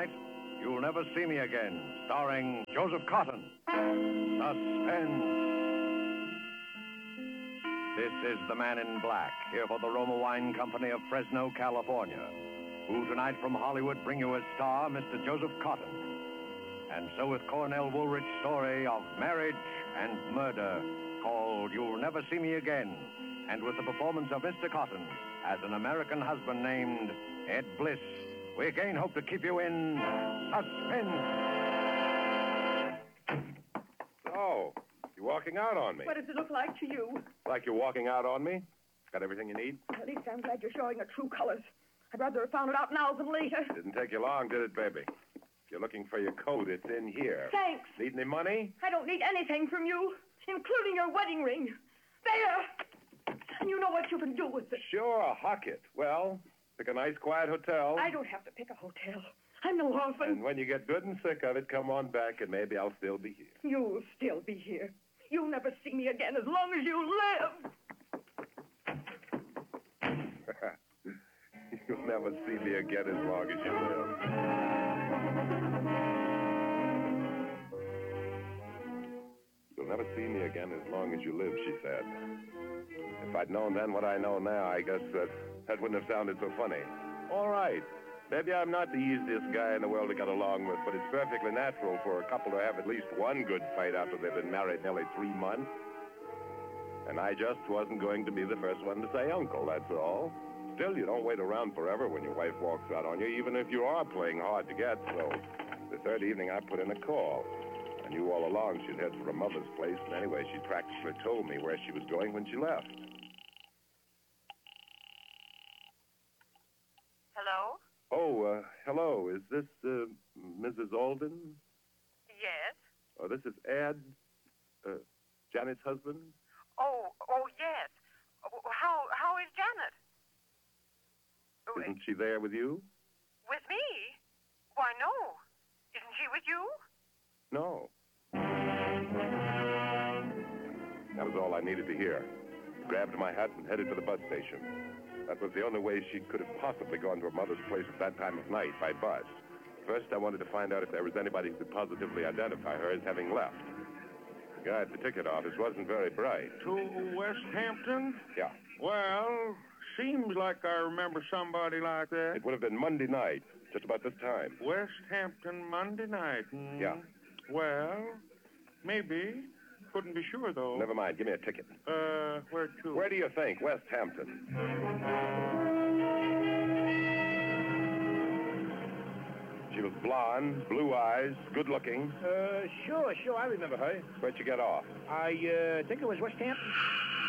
tonight, You'll Never See Me Again, starring Joseph Cotton. Suspense. This is the Man in Black, here for the Roma Wine Company of Fresno, California, who tonight from Hollywood bring you as star Mr. Joseph Cotton. And so with Cornell Woolrich's story of marriage and murder called You'll Never See Me Again, and with the performance of Mr. Cotton as an American husband named Ed Bliss, we again hope to keep you in suspense. So, you're walking out on me. What does it look like to you? Like you're walking out on me? Got everything you need? At least I'm glad you're showing the true colors. I'd rather have found it out now than later. Didn't take you long, did it, baby? If you're looking for your coat, it's in here. Thanks. Need any money? I don't need anything from you, including your wedding ring. There! And you know what you can do with it. Sure, huck it. Well, pick a nice, quiet hotel. I don't have to pick a hotel. I'm no orphan. And when you get good and sick of it, come on back and maybe I'll still be here. You'll still be here. You'll never see me again as long as you live. You'll never see me again as long as you live. You'll never see me again as long as you live, she said. If I'd known then what I know now, I guess that wouldn't have sounded so funny. All right. Maybe I'm not the easiest guy in the world to get along with, but it's perfectly natural for a couple to have at least one good fight after they've been married nearly 3 months. And I just wasn't going to be the first one to say uncle, that's all. Still, you don't wait around forever when your wife walks out on you, even if you are playing hard to get. So the third evening, I put in a call. I knew all along she'd head for her mother's place, and anyway, she practically told me where she was going when she left. Hello? Oh, hello. Is this Mrs. Alden? Yes. Oh, this is Ed, Janet's husband? Oh, yes. How is Janet? Isn't she there with you? With me? Why, no. Isn't she with you? No. That was all I needed to hear. Grabbed my hat and headed for the bus station. That was the only way she could have possibly gone to her mother's place at that time of night, by bus. First, I wanted to find out if there was anybody who could positively identify her as having left. The guy at the ticket office wasn't very bright. To West Hampton? Yeah. Well, seems like I remember somebody like that. It would have been Monday night, just about this time. West Hampton, Monday night. Yeah. Well, maybe. Couldn't be sure, though. Never mind. Give me a ticket. Where to? Where do you think? West Hampton. She was blonde, blue eyes, good looking. Sure. I remember her. Where'd you get off? I think it was West Hampton.